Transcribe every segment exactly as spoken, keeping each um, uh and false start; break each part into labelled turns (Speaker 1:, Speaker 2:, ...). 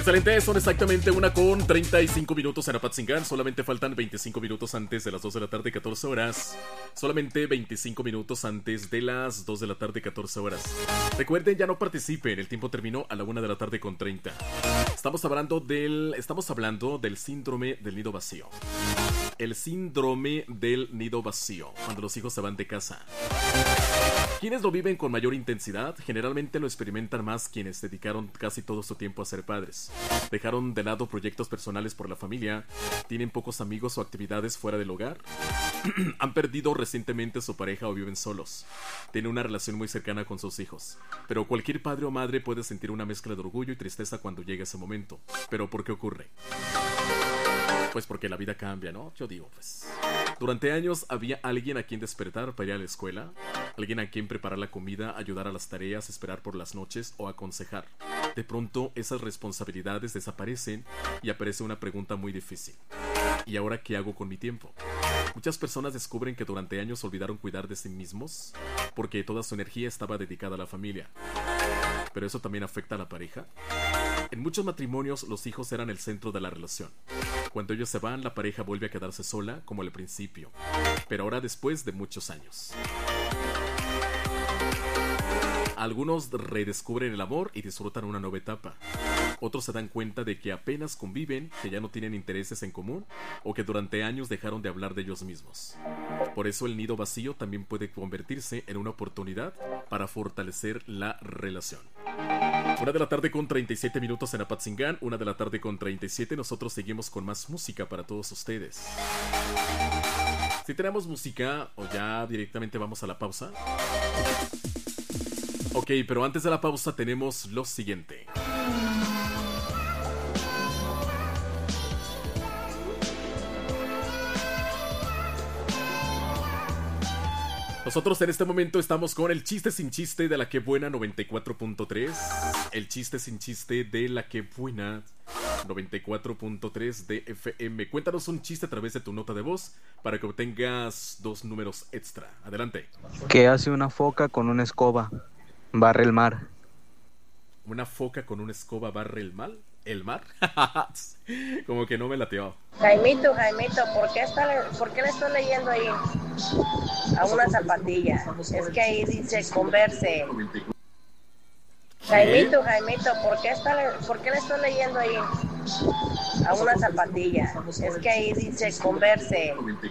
Speaker 1: Excelente, son exactamente una con treinta y cinco minutos en Apatzingán. Solamente faltan veinticinco minutos antes de las dos de la tarde, catorce horas. Solamente veinticinco minutos antes de las dos de la tarde, catorce horas. Recuerden, ya no participen, el tiempo terminó a la una de la tarde con treinta. Estamos hablando del, estamos hablando del síndrome del nido vacío. El síndrome del nido vacío, cuando los hijos se van de casa. Quienes lo viven con mayor intensidad, generalmente lo experimentan más quienes dedicaron casi todo su tiempo a ser padres. Dejaron de lado proyectos personales por la familia, tienen pocos amigos o actividades fuera del hogar, han perdido recientemente a su pareja o viven solos. Tienen una relación muy cercana con sus hijos. Pero cualquier padre o madre puede sentir una mezcla de orgullo y tristeza cuando llega ese momento. ¿Pero por qué ocurre? Pues porque la vida cambia, ¿no? Yo digo, pues... Durante años había alguien a quien despertar para ir a la escuela, alguien a quien preparar la comida, ayudar a las tareas, esperar por las noches o aconsejar. De pronto esas responsabilidades desaparecen y aparece una pregunta muy difícil. ¿Y ahora qué hago con mi tiempo? Muchas personas descubren que durante años olvidaron cuidar de sí mismos porque toda su energía estaba dedicada a la familia. ¿Pero eso también afecta a la pareja? En muchos matrimonios los hijos eran el centro de la relación. Cuando ellos se van, la pareja vuelve a quedarse sola, como al principio, pero ahora después de muchos años. Algunos redescubren el amor y disfrutan una nueva etapa. Otros se dan cuenta de que apenas conviven, que ya no tienen intereses en común o que durante años dejaron de hablar de ellos mismos. Por eso el nido vacío también puede convertirse en una oportunidad para fortalecer la relación. Una de la tarde con treinta y siete minutos en Apatzingán, una de la tarde con treinta y siete. Nosotros seguimos con más música para todos ustedes. Si tenemos música o ya directamente vamos a la pausa. Ok, pero antes de la pausa tenemos lo siguiente. Nosotros en este momento estamos con el chiste sin chiste de la que buena noventa y cuatro punto tres. El chiste sin chiste de la que buena noventa y cuatro punto tres de F M. Cuéntanos un chiste a través de tu nota de voz para que obtengas dos números extra. Adelante.
Speaker 2: ¿Qué hace una foca con una escoba? Barre el mar.
Speaker 1: ¿Una foca con una escoba barre el mal? ¿El mar? Como que no me lateó.
Speaker 3: Jaimito, Jaimito, ¿por qué, está, ¿por qué le estoy leyendo ahí a una zapatilla? Es que ahí dice converse. Jaimito, Jaimito, ¿por qué, está, ¿por qué le estoy leyendo ahí a una zapatilla? Es que ahí dice converse.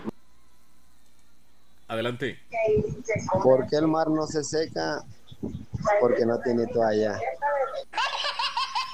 Speaker 1: Adelante.
Speaker 4: ¿Por qué el mar no se seca? Porque no tiene toalla.